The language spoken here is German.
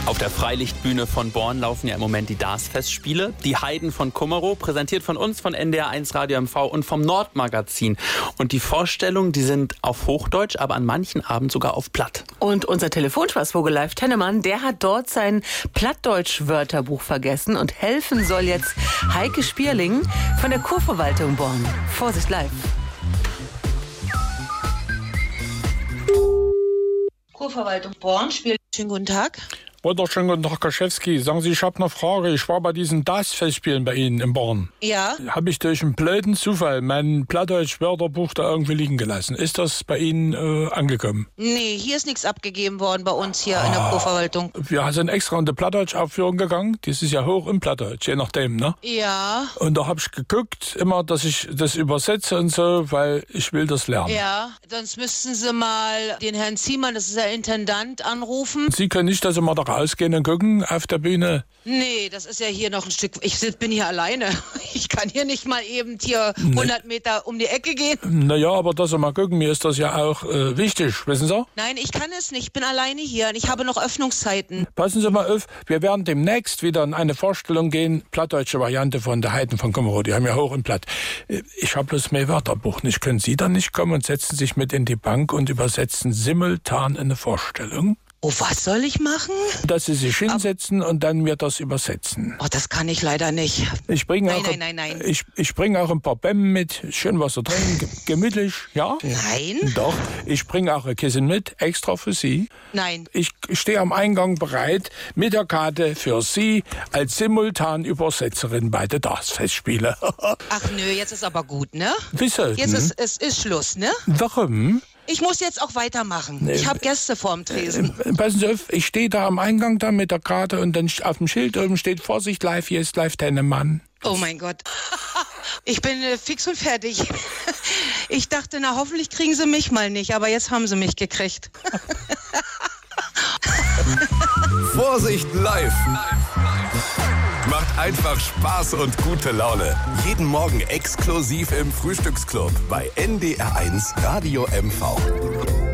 Auf der Freilichtbühne von Born laufen ja im Moment die DARS-Festspiele. Die Heiden von Kummerow, präsentiert von uns, von NDR1 Radio MV und vom Nordmagazin. Und die Vorstellungen, die sind auf Hochdeutsch, aber an manchen Abend sogar auf Platt. Und unser Telefonspaßvogel Live Tennemann, der hat dort sein Plattdeutsch-Wörterbuch vergessen und helfen soll jetzt Heike Spierling von der Kurverwaltung Born. Vorsicht, live. Kurverwaltung Born spielt. Schönen guten Tag. Wunderschönen guten Tag, Kaschewski. Sagen Sie, ich habe eine Frage. Ich war bei diesen DAS-Festspielen bei Ihnen in Born. Ja. Habe ich durch einen blöden Zufall mein Plattdeutsch-Wörterbuch da irgendwie liegen gelassen. Ist das bei Ihnen angekommen? Nee, hier ist nichts abgegeben worden bei uns hier in der Kurverwaltung. Wir sind extra in die Plattdeutsch-Aufführung gegangen. Das ist ja hoch im Plattdeutsch, je nachdem, ne? Ja. Und da habe ich geguckt, immer, dass ich das übersetze und so, weil ich will das lernen. Ja, sonst müssten Sie mal den Herrn Ziemann, das ist der Intendant, anrufen. Sie können nicht, dass Sie mal da rausgehen und gucken auf der Bühne? Nee, das ist ja hier noch ein Stück. Ich bin hier alleine. Ich kann hier nicht mal eben hier 100 Meter um die Ecke gehen. Naja, aber dass Sie mal gucken, mir ist das ja auch wichtig, wissen Sie? Nein, ich kann es nicht. Ich bin alleine hier und ich habe noch Öffnungszeiten. Passen Sie mal auf, wir werden demnächst wieder in eine Vorstellung gehen, plattdeutsche Variante von der Heiden von Kummerow. Die haben ja hoch und platt. Ich habe bloß mein Wörterbuch nicht. Können Sie dann nicht kommen und setzen sich mit in die Bank und übersetzen simultan eine Vorstellung? Oh, was soll ich machen? Dass Sie sich hinsetzen und dann mir das übersetzen. Oh, das kann ich leider nicht. Ich bringe Nein. Ich bringe auch ein paar Bämmen mit, schön Wasser drin, gemütlich, ja? Nein? Doch, ich bringe auch ein Kissen mit, extra für Sie. Nein. Ich stehe am Eingang bereit mit der Karte für Sie als Simultanübersetzerin bei den DARS-Festspielen. Ach nö, jetzt ist aber gut, ne? Wieso? Jetzt ist Schluss, ne? Warum? Ich muss jetzt auch weitermachen. Ich habe Gäste vorm Tresen. Passen Sie auf, ich stehe da am Eingang da mit der Karte und dann auf dem Schild oben steht Vorsicht live, hier ist Live Tennemann. Oh mein Gott. Ich bin fix und fertig. Ich dachte, na hoffentlich kriegen sie mich mal nicht, aber jetzt haben sie mich gekriegt. Vorsicht live! Macht einfach Spaß und gute Laune. Jeden Morgen exklusiv im Frühstücksclub bei NDR1 Radio MV.